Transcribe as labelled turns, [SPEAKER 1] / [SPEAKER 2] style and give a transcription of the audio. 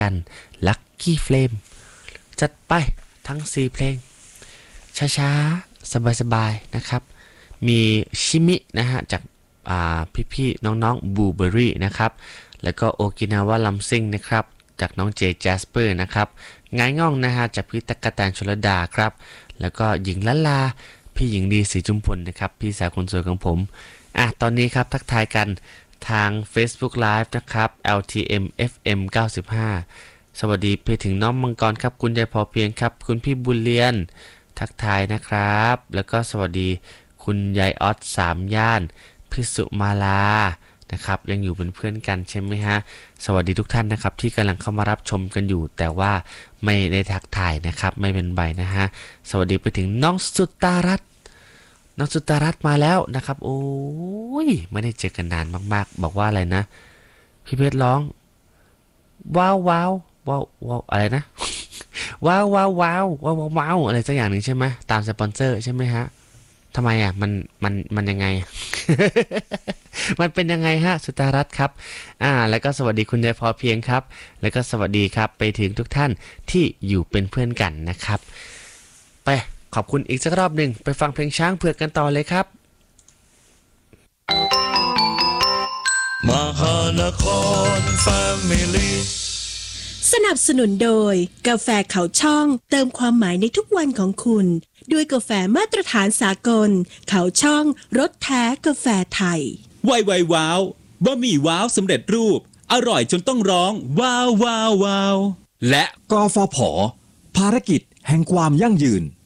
[SPEAKER 1] กัน Lucky Flame จัดไปทั้ง4เพลงช้าๆสบายๆนะครับมีชิมินะฮะจากพี่ๆน้องๆบูเบอรี่นะครับแล้วก็โอกินาวาลัมซิงนะครับจากน้องเจแจสเปอร์นะครับง่ายง่องนะฮะจากพี่ตั๊กแตนชลดาครับแล้วก็หญิงละลาพี่หญิงดีศรีจุมพลนะครับพี่สาวคนสวยของผมตอนนี้ครับทักทายกันทาง Facebook Live นะครับ LTM FM 95สวัสดีไปถึงน้องมังกรครับคุณยายพอเพียงครับคุณพี่บุญเลียนทักทายนะครับแล้วก็สวัสดีคุณยายออส3ย่านพิสุมาลานะครับยังอยู่เป็นเพื่อนกันใช่ไหมฮะสวัสดีทุกท่านนะครับที่กำลังเข้ามารับชมกันอยู่แต่ว่าไม่ได้ทักทายนะครับไม่เป็นไรนะฮะสวัสดีไปถึงน้องสุตารัตน์น้องสุตารัตน์มาแล้วนะครับโอ้ยไม่ได้เจอกันนานมากๆบอกว่าอะไรนะพี่เพชรร้องว้าวว้าวว้าวว้าวอะไรนะว้าวว้าวว้าวว้าวว้าวอะไรสักอย่างหนึ่งใช่ไหมตามสปอนเซอร์ใช่ไหมฮะทำไมมันยังไง มันเป็นยังไงฮะสุตารัตน์ครับแล้วก็สวัสดีคุณยายพอเพียงครับแล้วก็สวัสดีครับไปถึงทุกท่านที่อยู่เป็นเพื่อนกันนะครับไปขอบคุณอีกสักรอบหนึ่งไปฟังเพลงช้างเผือกกันต่อเลยครับ
[SPEAKER 2] มหานครแฟมิลี่
[SPEAKER 3] สนับสนุนโดยกาแฟเขาช่องเติมความหมายในทุกวันของคุณด้วยกาแฟมาตรฐานสากลเขาช่องรสแท้กาแฟไทย
[SPEAKER 4] ไวว้าวบะหมี่ว้าวสำเร็จรูปอร่อยจนต้องร้องว้าวว้าวว้าวและ
[SPEAKER 5] กฟผ.ภารกิจแห่งความยั่งยืน